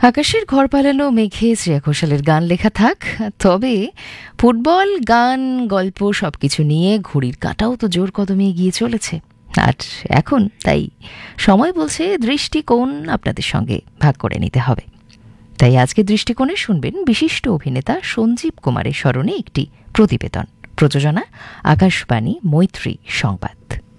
আকাশের ঘর পালানো মেঘে শ্রেয়া ঘোষালের গান লেখা থাক, তবে ফুটবল, গান, গল্প সবকিছু নিয়ে ঘড়ির কাঁটাও তো জোর কদমে এগিয়ে চলেছে। আর এখন তাই সময় বলছে দৃষ্টিকোণ আপনাদের সঙ্গে ভাগ করে নিতে হবে। তাই আজকে দৃষ্টিকোণে শুনবেন বিশিষ্ট অভিনেতা সঞ্জীব কুমারের স্মরণে একটি প্রতিবেদন। প্রযোজনা আকাশবাণী মৈত্রী সংবাদ।